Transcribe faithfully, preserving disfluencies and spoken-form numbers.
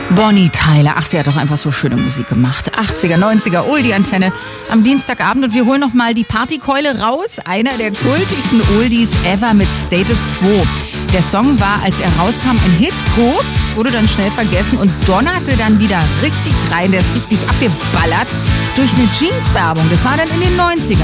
Bonnie Tyler. Ach, sie hat doch einfach so schöne Musik gemacht. achtziger, neunziger, Oldie-Antenne am Dienstagabend. Und wir holen noch mal die Partykeule raus. Einer der kultigsten Oldies ever mit Status Quo. Der Song war, als er rauskam, ein Hit. Kurz, wurde dann schnell vergessen und donnerte dann wieder richtig rein. Der ist richtig abgeballert durch eine Jeans-Werbung. Das war dann in den neunzigern.